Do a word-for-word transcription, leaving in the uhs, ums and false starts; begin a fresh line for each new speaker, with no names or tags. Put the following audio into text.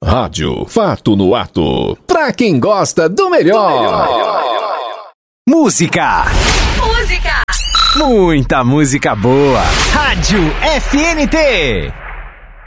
Rádio Fato no Ato. Pra quem gosta do melhor. Do melhor.
Música. Música. Muita música boa. Rádio F N T.